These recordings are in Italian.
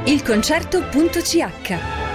ilconcerto.ch.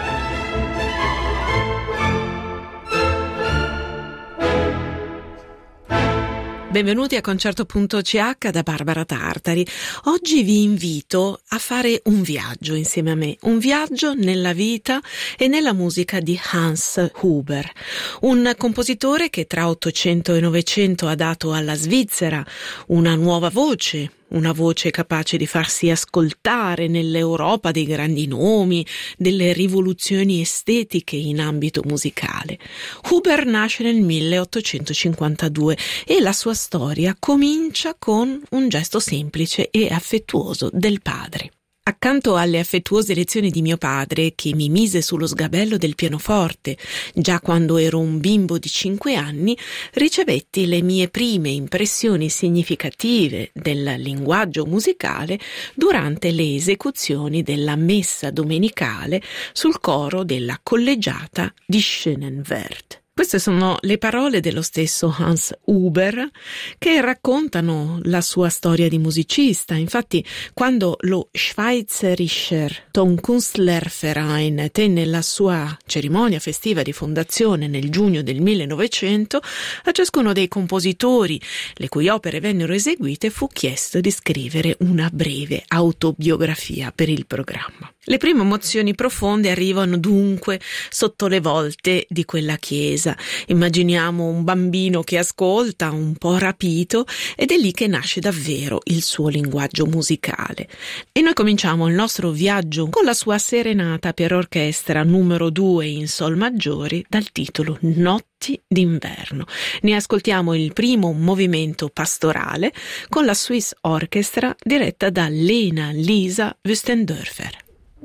Benvenuti a Concerto.ch da Barbara Tartari. Oggi vi invito a fare un viaggio insieme a me, un viaggio nella vita e nella musica di Hans Huber, un compositore che tra 800 e 900 ha dato alla Svizzera una nuova voce, una voce capace di farsi ascoltare nell'Europa dei grandi nomi, delle rivoluzioni estetiche in ambito musicale. Huber nasce nel 1852 e la sua storia comincia con un gesto semplice e affettuoso del padre. Accanto alle affettuose lezioni di mio padre, che mi mise sullo sgabello del pianoforte già quando ero un bimbo di 5 anni, ricevetti le mie prime impressioni significative del linguaggio musicale durante le esecuzioni della messa domenicale sul coro della collegiata di Schönenwerd. Queste sono le parole dello stesso Hans Huber che raccontano la sua storia di musicista. Infatti, quando lo Schweizerischer Tonkünstlerverein tenne la sua cerimonia festiva di fondazione nel giugno del 1900, a ciascuno dei compositori, le cui opere vennero eseguite, fu chiesto di scrivere una breve autobiografia per il programma. Le prime emozioni profonde arrivano dunque sotto le volte di quella chiesa. Immaginiamo un bambino che ascolta, un po' rapito, ed è lì che nasce davvero il suo linguaggio musicale. E noi cominciamo il nostro viaggio con la sua serenata per orchestra numero 2 in sol maggiore dal titolo Notti d'inverno. Ne ascoltiamo il primo movimento pastorale con la Swiss Orchestra diretta da Lena Lisa Wüstendörfer.